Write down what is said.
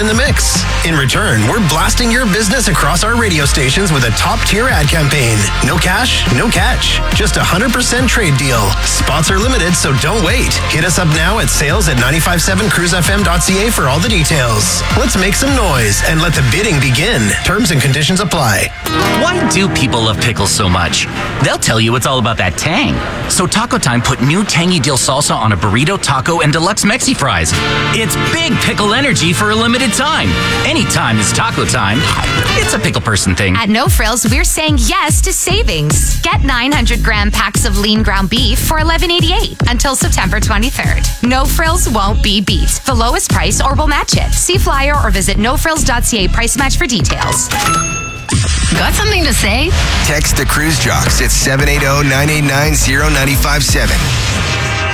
in the mix. In return, we're blasting your business across our radio stations with a top-tier ad campaign. No cash, no catch. Just a 100% trade deal. Spots are limited, so don't wait. Hit us up now at sales@957cruisefm.ca for all the details. Let's make some noise and let the bidding begin. Terms and conditions apply. Why do people love pickles so much? They'll tell you it's all about that tang. So Taco Time put new tangy dill salsa on a burrito, taco, and deluxe Mexi fries. It's big pickle energy for a limited time. Anytime is taco time. It's a pickle person thing. At No Frills, we're saying yes to savings. Get 900-gram packs of lean ground beef for $11.88 until September 23rd. No Frills won't be beat. The lowest price or we'll match it. See flyer or visit nofrills.ca price match for details. Got something to say? Text the Cruise Jocks at 780-989-0957.